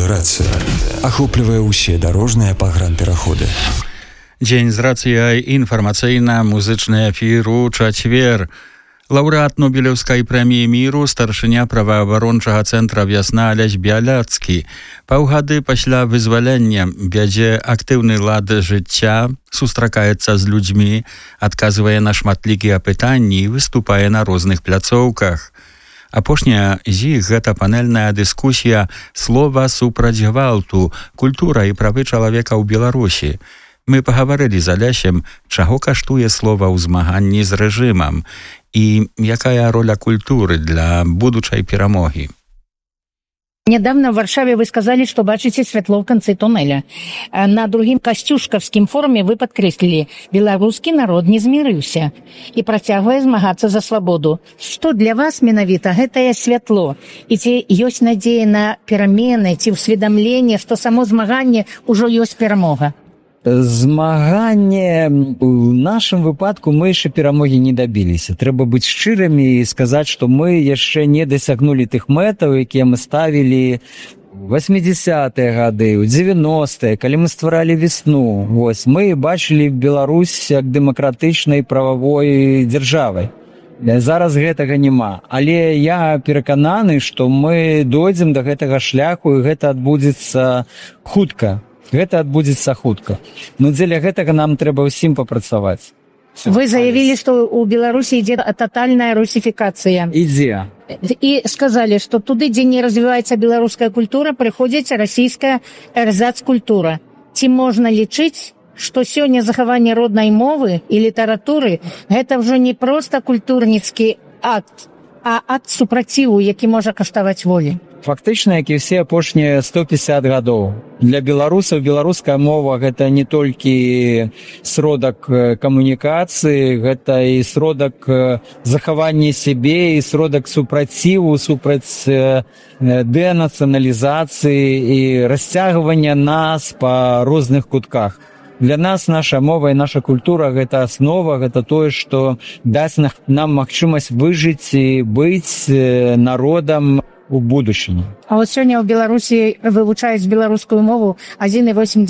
інтэграцыя ахоплівае ўсе дарожныя пагранпераходы. Дзень з рацыяй інфармацыйна-музычны эфір у чацвер. Лаўрэат Нобелеўскай прэміі міру, старшыня праваабарончага цэнтра «Вясна» Алесь Бяляцкі паўгады пасля вызвалення вядзе актыўны лад жыцця, сустракаецца з людзьмі, адказвае на шматлікія пытанні і выступае на розных пляцоўках. Апошняя з іх гэта панельная дыскусія «Слова супраць гвалту. Культура і правы чалавека ў Беларусі». Мы пагаварылі з Алесем, чаго каштуе слова ў змаганні з рэжымам і якая роля культуры для будучай перамогі. Недавно в Варшаве вы сказали, что бачите светло в конце туннеля. На другим Костюшковским форуме вы подкреслили, белорусский народ не змирился и протягивая змагаться за свободу. Что для вас менавіта гэтае святло? И ці ёсць надзея на перамены, ці ўсведамленне, што само змаганне ўжо ёсць перамога? Змаганне у нашым выпадку мы яшчэ перамогі не дабіліся. Трэба быць шчырымі і сказаць, што мы яшчэ не дасягнулі тых мэтаў, якія мы ставілі ў 80-е гады, ў 90-е, калі мы стваралі весну. Вось, мы бачылі Беларусь як дэмакратычнай прававой дзяржавай. Зараз гэтага няма. Але я перакананы, што мы дойдзем да гэтага шляху, і гэта адбудзецца хутка. Гэта адбудзецца хутка. Но дзеля гэтага нам трэба ўсім папрацаваць. Вы заявили, что у Беларуси идет тотальная русификация. Ідзе. И сказали, что туды, где не развивается белорусская культура, приходит российская эрзац-культура. Ці можна лічыць, что сёння захаванне роднай мовы і літаратуры гэта ўжо не проста культурніцкі акт, а акт супраціву, які можа каштаваць волі. Фактычна, як і ўсе апошнія 150 гадоў. Для беларусаў беларуская мова гэта не толькі сродак камунікацыі, гэта і сродак захавання сябе, і сродак супраціву, супраць дэнацыяналізацыі і расцягвання нас па розных кутках. Для нас наша мова і наша культура – гэта аснова, гэта тое, што дасць нам магчымасць выжыць і быць народам у будучыні. А вот сёння ў Беларусі вывучаюць беларускую мову 1,8%.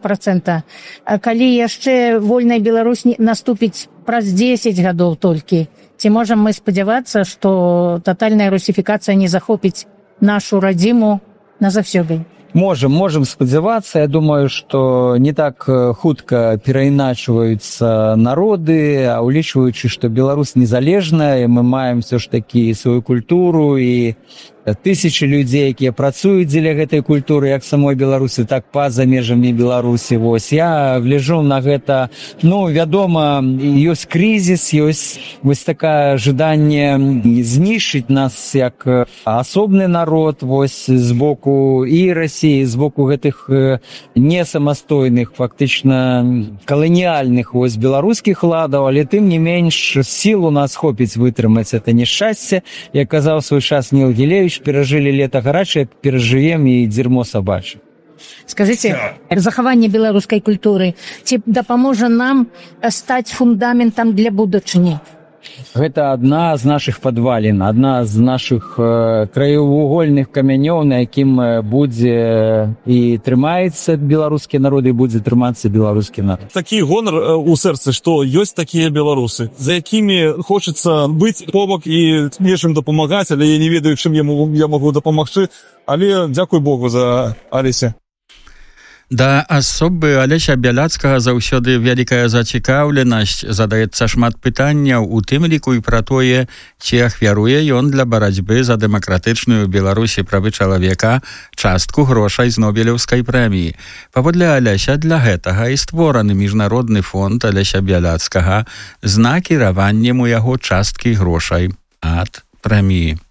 Калі яшчэ вольная Беларусь наступіць праз 10 гадоў толькі, ці можам мы спадзявацца, што татальная русифікацыя не захопіць нашу радзіму назаўсёды? Можем спадзявацца. Я думаю, што не так хутка перайначваюцца народы, а улічваючы, што Беларусь незалежная, мы маем все ж такі сваю культуру і тысячи людзей, якія працуюць дзеля гэтай культуры, як самой Беларусі, так па-за межамі Беларусі. Вось я гляджу на гэта. Ну, вядома, ёсць крызіс, ёсць вось такое жаданне знішчыць нас як асобны народ, вось з боку і Расіі, з боку гэтых несамастойных, фактычна каланіяльных вось беларускіх ладаў, але тым не менш сіл у нас хопіць вытрымаць это няшчасце. Як казаў свой час Ніл Гілевіч, перажылі лета гарачае, перажывем і дзірмо сабачае. Скажите, захаванне беларускай культуры ці дапаможа нам стаць фундаментам для будучыні? Гэта адна з нашых падвалін, адна з нашых краевугольных камянёў, на якім будзе і трымаецца беларускі народ, і будзе трымацца беларускі народ. Такі гонар у сэрцы, што ёсць такія беларусы, за якімі хочацца быць побак і нечым дапамагаць, але я не ведаю, чым я магу дапамагчы, але дзякуй Богу за Алеся. Да асобы Алеся Бяляцкага заўсёды вялікая зацікаўленасць, задаецца шмат пытанняў, у тым ліку і пра тое, ці ахвяруе ён для барацьбы за дэмакратычную Беларусі правы чалавека частку грошай з Нобелеўскай прэміі. Паводле Алеся, для гэтага і створаны міжнародны фонд Алеся Бяляцкага з накіраваннем у яго часткі грошай ад прэміі.